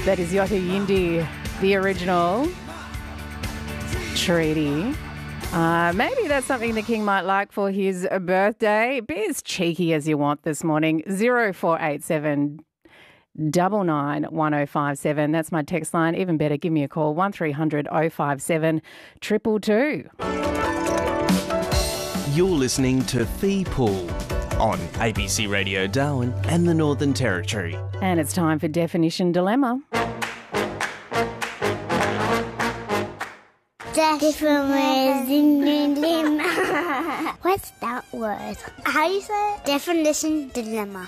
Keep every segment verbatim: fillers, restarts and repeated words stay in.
That is Yothu Yindi, the original treaty. Uh, maybe that's something the King might like for his birthday. Be as cheeky as you want this morning. zero four eight seven double nine one oh five seven. That's my text line. Even better, give me a call. one three hundred oh five seven two two two. You're listening to Fee Pool on A B C Radio Darwin and the Northern Territory. And it's time for Definition Dilemma. Definition Dilemma. What's that word? How do you say it? Definition Dilemma.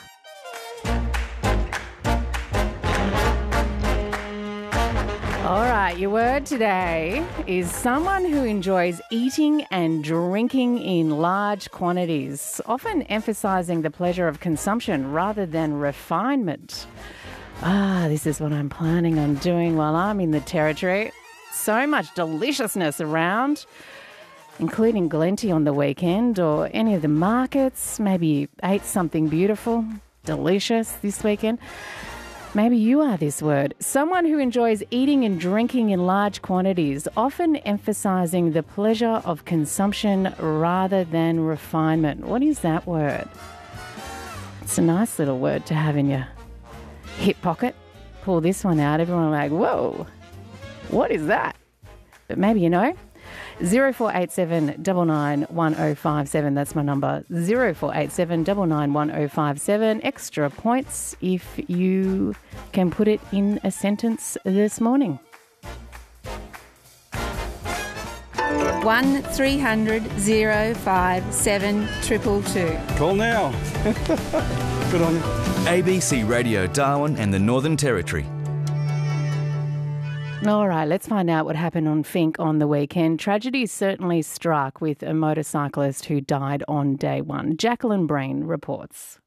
All right, your word today is someone who enjoys eating and drinking in large quantities, often emphasising the pleasure of consumption rather than refinement. Ah, this is what I'm planning on doing while I'm in the Territory. So much deliciousness around, including Glenty on the weekend or any of the markets. Maybe you ate something beautiful, delicious this weekend. Maybe you are this word. Someone who enjoys eating and drinking in large quantities, often emphasising the pleasure of consumption rather than refinement. What is that word? It's a nice little word to have in your hip pocket. Pull this one out. Everyone like, whoa, what is that? But maybe you know. zero four eight seven nine nine one oh five seven. That's my number. zero four eight seven nine nine one oh five seven. Extra points if you can put it in a sentence this morning. One three hundred zero five seven triple two. Call now. Good on you. A B C Radio Darwin and the Northern Territory. All right, let's find out what happened on Finke on the weekend. Tragedy certainly struck with a motorcyclist who died on day one. Jacqueline Breen reports.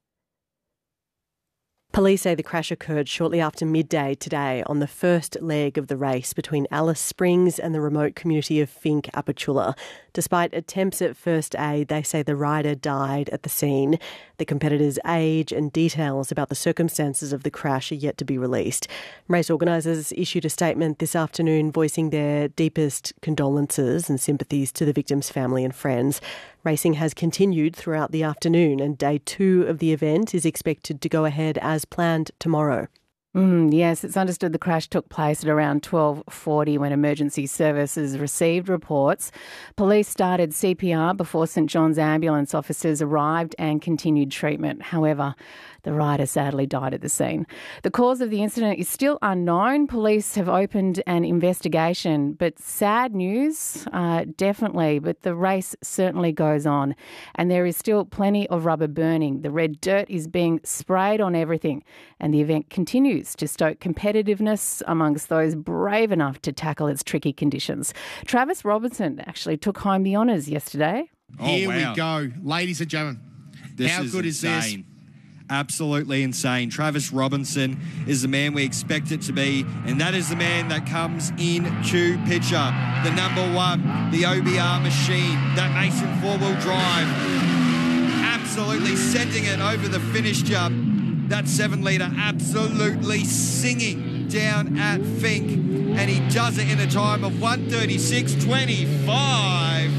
Police say the crash occurred shortly after midday today on the first leg of the race between Alice Springs and the remote community of Finke Apachula. Despite attempts at first aid, they say the rider died at the scene. The competitor's age and details about the circumstances of the crash are yet to be released. Race organisers issued a statement this afternoon voicing their deepest condolences and sympathies to the victim's family and friends. Racing has continued throughout the afternoon and day two of the event is expected to go ahead as planned tomorrow. Mm, yes, it's understood the crash took place at around twelve forty when emergency services received reports. Police started C P R before St John's ambulance officers arrived and continued treatment. However, the rider sadly died at the scene. The cause of the incident is still unknown. Police have opened an investigation, but sad news, uh, definitely, but the race certainly goes on and there is still plenty of rubber burning. The red dirt is being sprayed on everything and the event continues to stoke competitiveness amongst those brave enough to tackle its tricky conditions. Travis Robinson actually took home the honours yesterday. Oh, Here wow. we go. Ladies and gentlemen, this how is good insane. is this? Absolutely insane. Travis Robinson is the man we expect it to be, and that is the man that comes into picture. The number one, the O B R machine, that Mason four-wheel drive, absolutely sending it over the finish jump. That seven-litre absolutely singing down at Finke, and he does it in a time of one thirty-six twenty-five.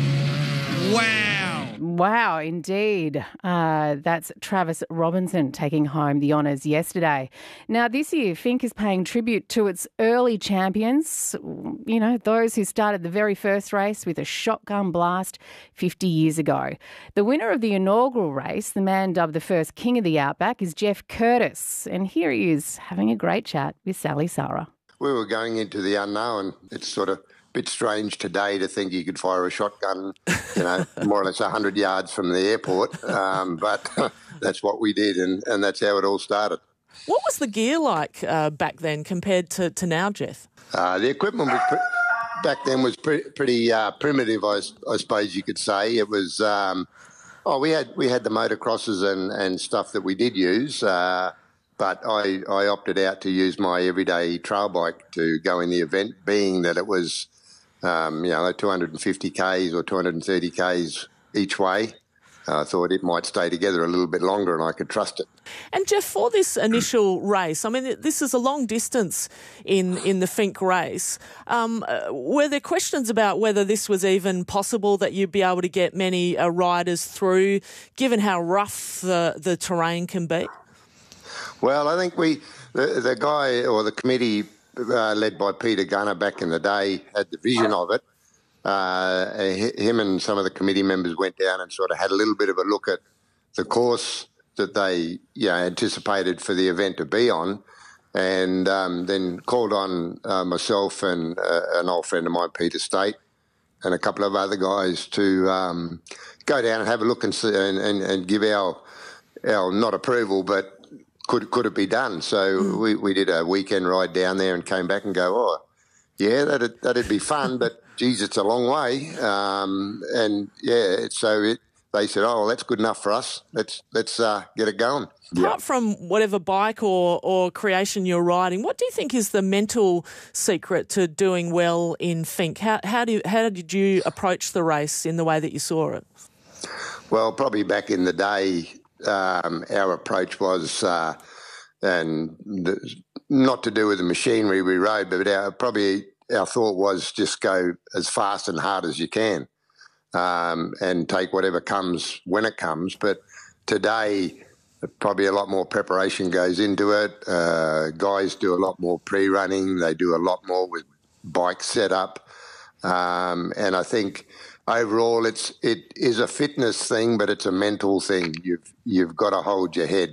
Wow. Wow, indeed. Uh, that's Travis Robinson taking home the honours yesterday. Now, this year, Finke is paying tribute to its early champions, you know, those who started the very first race with a shotgun blast fifty years ago. The winner of the inaugural race, the man dubbed the first King of the Outback, is Jeff Curtis. And here he is having a great chat with Sally Sarah. We were going into the unknown. It's sort of bit strange today to think you could fire a shotgun, you know, more or less one hundred yards from the airport. Um, but that's what we did, and, and that's how it all started. What was the gear like uh, back then compared to, to now, Jeff? Uh, the equipment was pre- back then was pre- pretty uh, primitive, I, I suppose you could say. It was, um, oh, we had we had the motocrosses and, and stuff that we did use, uh, but I, I opted out to use my everyday trail bike to go in the event, being that it was, Um, you know, two hundred fifty kays or two hundred thirty kays each way. I thought it might stay together a little bit longer and I could trust it. And Jeff, for this initial race, I mean, this is a long distance in, in the Finke race. Um, uh, were there questions about whether this was even possible that you'd be able to get many uh, riders through, given how rough the, the terrain can be? Well, I think we, the, the guy or the committee uh, led by Peter Gunner back in the day had the vision of it. Uh, him and some of the committee members went down and sort of had a little bit of a look at the course that they you know, anticipated for the event to be on, and um, then called on uh, myself and uh, an old friend of mine, Peter State, and a couple of other guys to um, go down and have a look and, see, and, and, and give our, our not approval, but could could it be done? So mm. we, we did a weekend ride down there and came back and go, oh, yeah, that'd, that'd be fun, but geez, it's a long way. Um, and yeah, so it, they said, oh, well, that's good enough for us. Let's let's uh, get it going. Apart from whatever bike or, or creation you're riding, what do you think is the mental secret to doing well in Finke? How, how, do you, how did you approach the race in the way that you saw it? Well, probably back in the day, um, our approach was, uh, and the, not to do with the machinery we rode, but our, probably our thought was just go as fast and hard as you can, um, and take whatever comes when it comes. But today, probably a lot more preparation goes into it. Uh, guys do a lot more pre-running. They do a lot more with bike setup. Um, and I think overall it's, it is a fitness thing, but it's a mental thing. You've, you've got to hold your head.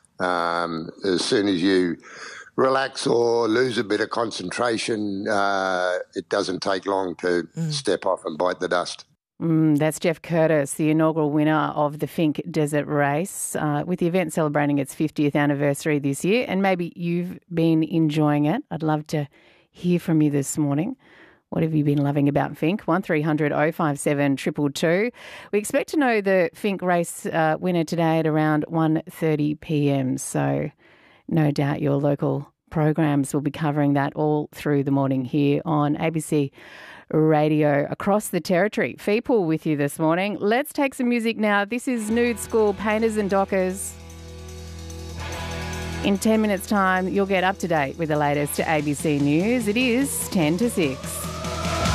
Um, as soon as you relax or lose a bit of concentration, uh, it doesn't take long to mm. step off and bite the dust. Mm, that's Jeff Curtis, the inaugural winner of the Finke Desert Race, uh, with the event celebrating its fiftieth anniversary this year. And maybe you've been enjoying it. I'd love to hear from you this morning. What have you been loving about Finke? one three hundred oh five seven two two two. We expect to know the Finke race uh, winner today at around one thirty p.m. So no doubt your local programs will be covering that all through the morning here on A B C Radio across the territory. Feepool with you this morning. Let's take some music now. This is Nude School, Painters and Dockers. In ten minutes' time, you'll get up to date with the latest A B C News. It is ten to six.